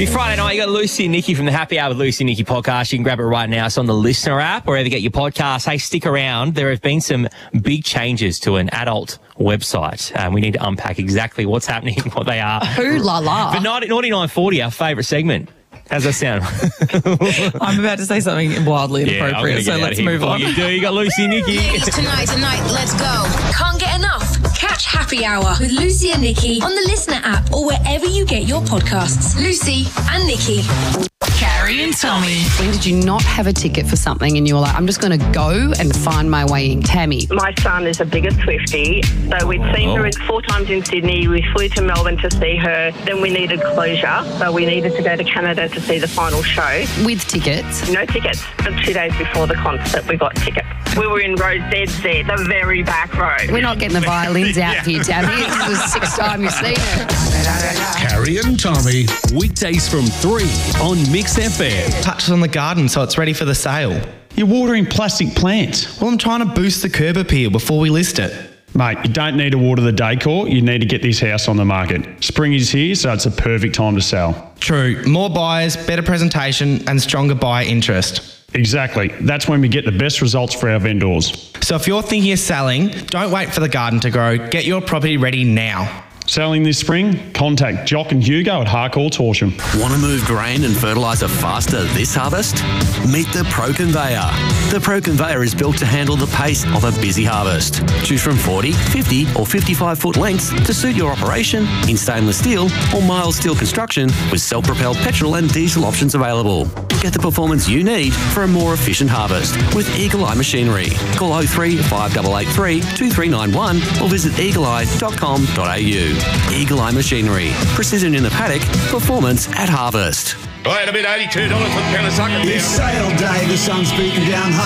It's Friday night. You got Lucy and Nikki from the Happy Hour with Lucy and Nikki podcast. You can grab it right now. It's on the Listener app, wherever you get your podcast. Hey, stick around. There have been some big changes to an adult website. We need to unpack exactly what's happening, what they are. Ooh la la. For 9940, our favourite segment. How's that sound? I'm about to say something wildly inappropriate, so let's move on. You got Lucy and Nikki. Tonight, let's go. Can't get enough. Catch Happy Hour with Lucy and Nikki on the Listener app or wherever you get your podcasts. Lucy and Nikki. Carrie and Tommy. When did you not have a ticket for something and you were like, I'm just going to go and find my way in? Tammy. My son is a bigger Swiftie, so we'd seen her 4 times in Sydney. We flew to Melbourne to see her. Then we needed closure, so we needed to go to Canada to see the final show. With tickets? No tickets. 2 days before the concert, we got tickets. We were in row ZZ, the very back row. We're not getting the violins out here, Tammy. This is the 6th time you've seen it. Carrie and Tommy. Weekdays from 3 on Mix FM. Touched on the garden so it's ready for the sale. You're watering plastic plants. Well, I'm trying to boost the curb appeal before we list it. Mate, you don't need to water the decor. You need to get this house on the market. Spring is here, so it's a perfect time to sell. True. More buyers, better presentation and stronger buyer interest. Exactly. That's when we get the best results for our vendors. So if you're thinking of selling, don't wait for the garden to grow. Get your property ready now. Selling this spring? Contact Jock and Hugo at Harcourt Horsham. Want to move grain and fertiliser faster this harvest? Meet the Pro Conveyor. The Pro Conveyor is built to handle the pace of a busy harvest. Choose from 40, 50 or 55 foot lengths to suit your operation in stainless steel or mild steel construction with self-propelled petrol and diesel options available. Get the performance you need for a more efficient harvest with Eagle Eye Machinery. Call 03 5883 2391 or visit eagleeye.com.au. Eagle Eye Machinery. Precision in the paddock, performance at harvest. Wait a bit, $82 for the pound of sucker. It's sale day, the sun's beating down hard.